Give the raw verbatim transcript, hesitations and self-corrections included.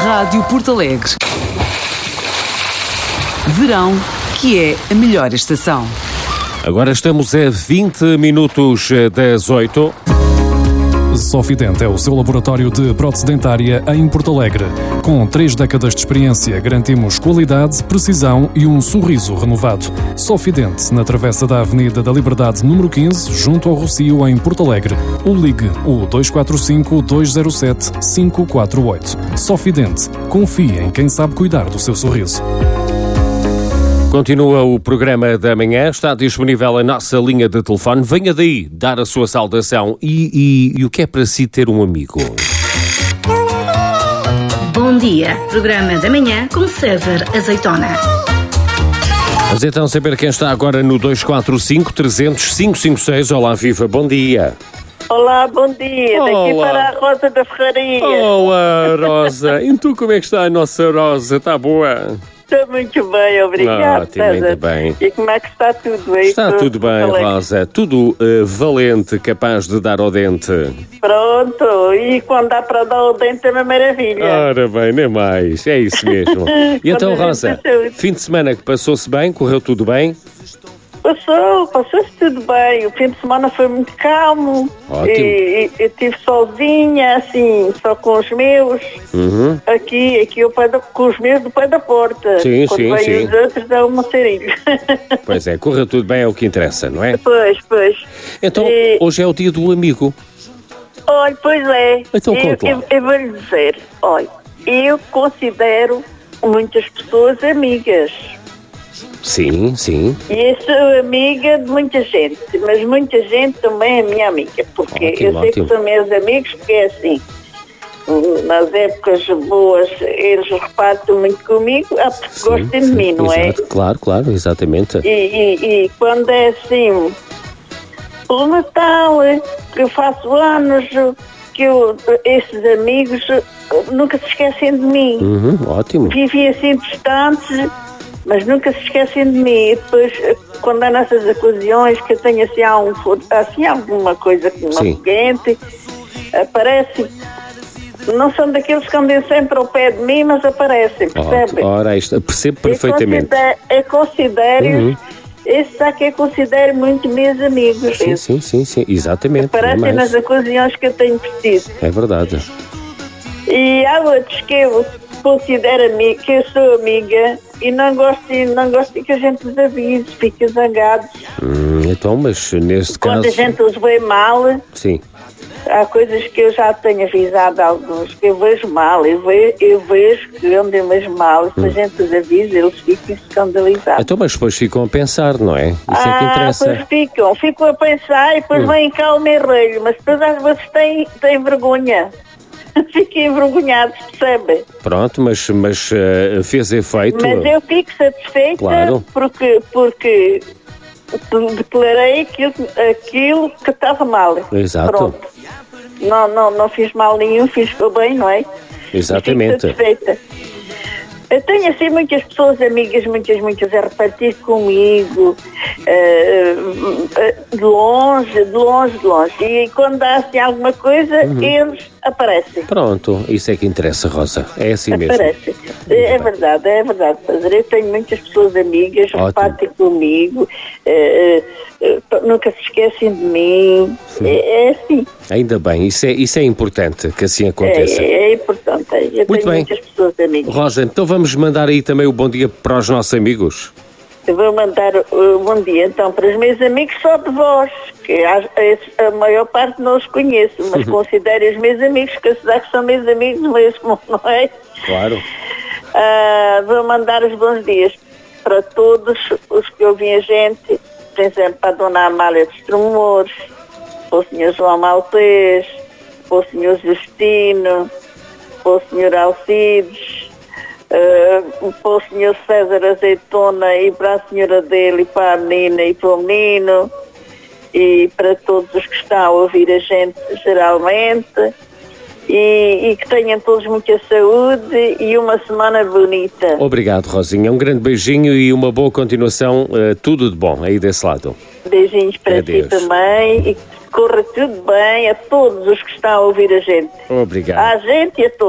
Rádio Porto Alegre. Verão, que é a melhor estação. Agora estamos a vinte minutos das oito. Sofident é o seu laboratório de prótese dentária em Porto Alegre. Com três décadas de experiência, garantimos qualidade, precisão e um sorriso renovado. Sofident, na travessa da Avenida da Liberdade, número quinze, junto ao Rocio, em Porto Alegre. Ou ligue o dois quatro cinco, dois zero sete, cinco quatro oito. Sofident. Confie em quem sabe cuidar do seu sorriso. Continua o programa da manhã, está disponível a nossa linha de telefone. Venha daí dar a sua saudação. E, e, e o que é para si ter um amigo? Bom dia, programa da manhã com César Azeitona. Vamos então saber quem está agora no dois quatro cinco, trezentos, cinco cinco seis. Olá, viva, bom dia. Olá, bom dia. Daqui Olá. para a Rosa da Ferraria. Olá, Rosa. E tu, como é que está a nossa Rosa? Está boa? Estou muito bem, obrigada. Ótimo, muito bem. E como é que está tudo aí? Está tudo bem, Rosa. Tudo uh, valente, capaz de dar ao dente. Pronto. E quando dá para dar ao dente é uma maravilha. Ora bem, nem mais. É isso mesmo. E então, Rosa, fim de semana que passou-se bem? Correu tudo bem? Passou, passou-se tudo bem. O fim de semana foi muito calmo. Ótimo. E, e eu estive sozinha, assim, só com os meus. Uhum. Aqui, aqui ao pé da, com os meus do pé da porta. Sim, Quando sim, vem sim. os outros dá uma carinho. Pois é, correu tudo bem, é o que interessa, não é? Pois, pois. Então, E- hoje é o dia do amigo. Olha, pois é. Então, eu, conta lá. eu, eu vou-lhe dizer, olha, eu considero muitas pessoas amigas. Sim, sim. E eu sou amiga de muita gente, mas muita gente também é minha amiga, porque Ótimo, eu sei ótimo. que são meus amigos, porque é assim, nas épocas boas eles repartem muito comigo, ah, porque Sim, gostam de sim, mim, não é? exato, claro, claro, exatamente. E, e, e quando é assim, o Natal, que eu faço anos, que eu, esses amigos nunca se esquecem de mim. Uhum, ótimo. Vivi assim distantes, mas nunca se esquecem de mim. E depois, quando há nessas ocasiões que eu tenho assim, algum, assim alguma coisa que me Sim. aguente, aparece. Não são daqueles que andem sempre ao pé de mim, mas aparecem, percebe? Ótimo. Ora, isto, percebo perfeitamente. Eu considero, Uhum. esses é que eu considero muito meus amigos. Sim, Esses sim, sim, sim, exatamente. não é aparecem mais. nas ocasiões que eu tenho preciso. É verdade. E há outros que eu considero amiga, que eu sou amiga e não gosto, não gosto que a gente os avise, fica zangado. Hum, então, mas neste Quando caso... a gente os vê mal, Sim. há coisas que eu já tenho avisado a alguns, que eu vejo mal, eu vejo, eu vejo que andem mais mal, se a gente os avisa, eles ficam escandalizados. Então, mas depois ficam a pensar, não é? Isso é que Ah, interessa. pois ficam, ficam a pensar e depois vêm cá o meu rei, mas depois às vezes têm, têm vergonha. Fiquem envergonhados, percebe? Pronto, mas, mas uh, fez efeito. Mas eu fico satisfeita Claro. porque, porque declarei aquilo, aquilo que estava mal. Exato. Pronto. Não, não, não fiz mal nenhum, fiz bem, não é? Exatamente. E fico satisfeita. Eu tenho assim muitas pessoas amigas, muitas, muitas a repartir comigo, eh, eh, de longe, de longe, de longe. E quando dá assim alguma coisa, Uhum. eles aparecem. Pronto, isso é que interessa, Rosa. É assim mesmo. Aparecem. É, é verdade, é verdade. Padre. Eu tenho muitas pessoas amigas, Ótimo. repartem comigo, eh, eh, nunca se esquecem de mim. É, é assim. Ainda bem, isso é, isso é importante que assim aconteça. É, é importante. Eu Muito tenho bem. muitas pessoas amigas. Rosa, então vamos mandar aí também o bom dia para os nossos amigos. Eu vou mandar uh, bom dia então para os meus amigos só de voz, que a, a, a maior parte não os conheço, mas considero os meus amigos, que eu sei que são meus amigos mesmo, não é? Claro. Uh, vou mandar os bons dias para todos os que ouvem a gente, por exemplo, para a Dona Amália dos Tremores, para o senhor João Maltês, para o senhor Justino, para o senhor Alcides, uh, para o senhor César Azeitona e para a senhora dele, e para a menina e para o menino, e para todos os que estão a ouvir a gente geralmente, e, e que tenham todos muita saúde e uma semana bonita. Obrigado, Rosinha. Um grande beijinho e uma boa continuação. Uh, tudo de bom aí desse lado. Beijinhos para Adeus. ti também e que corra tudo bem a todos os que estão a ouvir a gente. Obrigado. À gente e a todos.